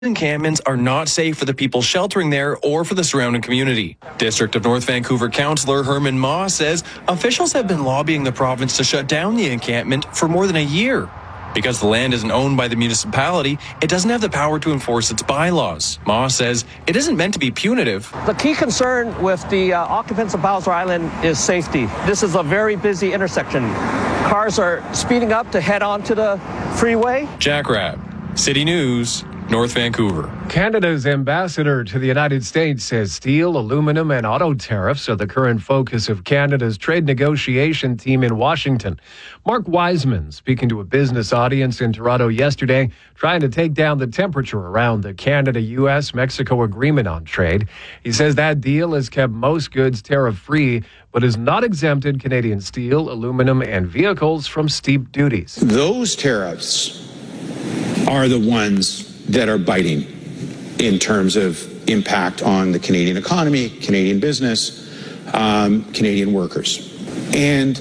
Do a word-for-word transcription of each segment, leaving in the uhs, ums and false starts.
encampments are not safe for the people sheltering there or for the surrounding community. District of North Vancouver Councillor Herman Ma says officials have been lobbying the province to shut down the encampment for more than a year. Because the land isn't owned by the municipality, it doesn't have the power to enforce its bylaws. Ma says it isn't meant to be punitive. The key concern with the uh, occupants of Bowser Island is safety. This is a very busy intersection. Cars are speeding up to head onto the freeway. Jack Rabb, City News, North Vancouver. Canada's ambassador to the United States says steel, aluminum, and auto tariffs are the current focus of Canada's trade negotiation team in Washington. Mark Wiseman, speaking to a business audience in Toronto yesterday, trying to take down the temperature around the Canada-U S Mexico agreement on trade. He says that deal has kept most goods tariff-free, but has not exempted Canadian steel, aluminum, and vehicles from steep duties. Those tariffs are the ones that are biting in terms of impact on the Canadian economy, Canadian business, um, Canadian workers. And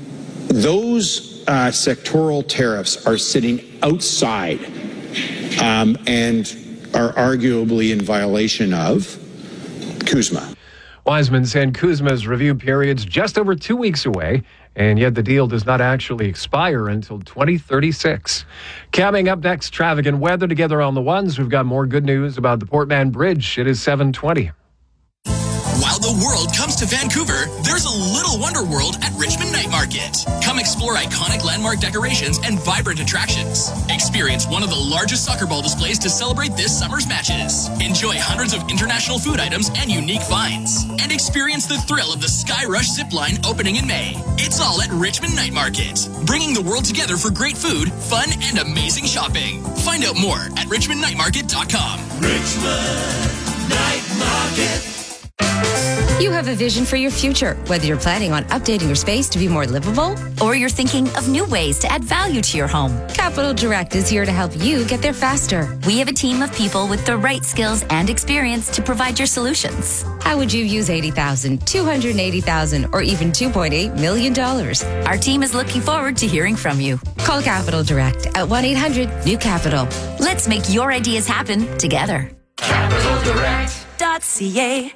those uh, sectoral tariffs are sitting outside um, and are arguably in violation of C U S M A. Wiseman said C U S M A's review period's just over two weeks away, and yet the deal does not actually expire until twenty thirty-six. Coming up next, traffic and weather together on the ones. We've got more good news about the Port Mann Bridge. It is seven twenty. While the world comes to Vancouver, there's a little wonder world at Richmond Night Market. Come explore iconic landmark decorations and vibrant attractions. Experience one of the largest soccer ball displays to celebrate this summer's matches. Enjoy hundreds of international food items and unique finds. And experience the thrill of the Sky Rush zip line opening in May. It's all at Richmond Night Market, bringing the world together for great food, fun, and amazing shopping. Find out more at richmond night market dot com. Richmond Night Market. You have a vision for your future, whether you're planning on updating your space to be more livable or you're thinking of new ways to add value to your home. Capital Direct is here to help you get there faster. We have a team of people with the right skills and experience to provide your solutions. How would you use eighty thousand dollars, two hundred eighty thousand dollars, or even two point eight million dollars? Our team is looking forward to hearing from you. Call Capital Direct at one eight hundred new capital. Let's make your ideas happen together. capital direct dot c a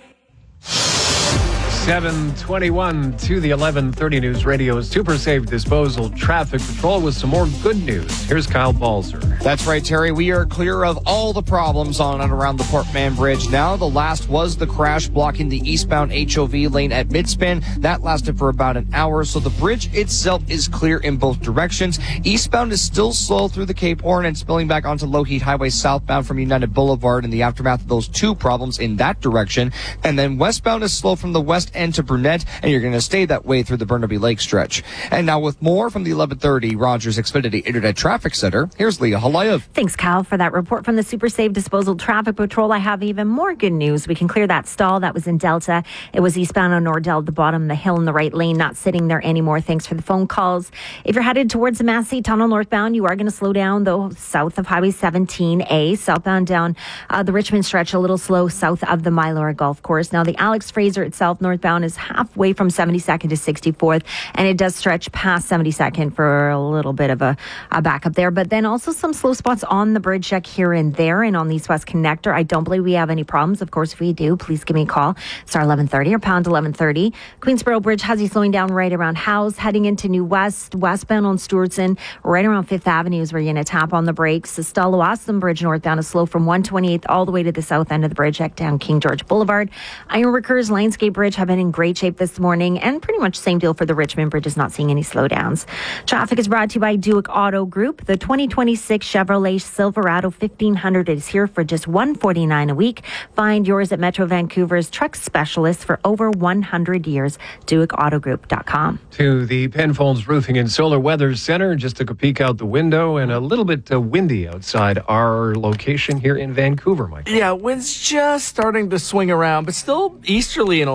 seven twenty-one to the eleven thirty News Radio's Super Safe Disposal Traffic Patrol with some more good news. Here's Kyle Balzer. That's right, Terry. We are clear of all the problems on and around the Port Mann Bridge. Now, the last was the crash blocking the eastbound H O V lane at Midspan. That lasted for about an hour, so the bridge itself is clear in both directions. Eastbound is still slow through the Cape Horn and spilling back onto Lougheed Highway southbound from United Boulevard in the aftermath of those two problems in that direction. And then westbound is slow from the west end to Brunette, and you're going to stay that way through the Burnaby Lake stretch. And now with more from the eleven thirty Rogers Xfinity Internet Traffic Center, here's Leah Halayev. Thanks, Kyle, for that report from the Super Safe Disposal Traffic Patrol. I have even more good news. We can clear that stall that was in Delta. It was eastbound on Nordell at the bottom of the hill in the right lane, not sitting there anymore. Thanks for the phone calls. If you're headed towards the Massey Tunnel northbound, you are going to slow down, though, south of Highway seventeen A. Southbound down uh, the Richmond stretch, a little slow south of the Mylora Golf Course. Now, the Alex Fraser itself northbound is halfway from seventy-second to sixty-fourth, and it does stretch past seventy-second for a little bit of a, a backup there. But then also some slow spots on the bridge check here and there and on the East West Connector. I don't believe we have any problems. Of course, if we do, please give me a call. Star eleven thirty or pound eleven thirty. Queensboro Bridge has you slowing down right around Howes, heading into New West, westbound on Stewartson, right around Fifth Avenue is where you're going to tap on the brakes. The Stalowassam Bridge northbound is slow from one twenty-eighth all the way to the south end of the bridge, check down King George Boulevard. Ironworkers Lionsgate Bridge have been in great shape this morning, and pretty much same deal for the Richmond Bridge, is not seeing any slowdowns. Traffic is brought to you by Duick Auto Group. The twenty twenty-six Chevrolet Silverado fifteen hundred is here for just one hundred forty-nine dollars a week. Find yours at Metro Vancouver's truck specialist for over one hundred years. Duick Auto Group dot com. To the Penfolds Roofing and Solar Weather Center. Just took a peek out the window, and a little bit uh, windy outside our location here in Vancouver, Mike. Yeah, wind's just starting to swing around, but still easterly in a lot of spots.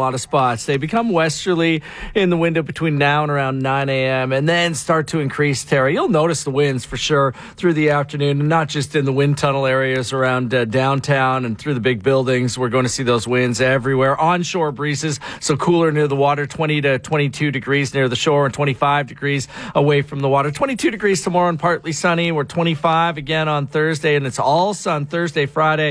spots. They become westerly in the window between now and around nine a.m. and then start to increase, Terry. You'll notice the winds for sure through the afternoon, and not just in the wind tunnel areas around uh, downtown and through the big buildings. We're going to see those winds everywhere. Onshore breezes, so cooler near the water, twenty to twenty-two degrees near the shore and twenty-five degrees away from the water. twenty-two degrees tomorrow and partly sunny. We're twenty-five again on Thursday, and it's all sun Thursday, Friday.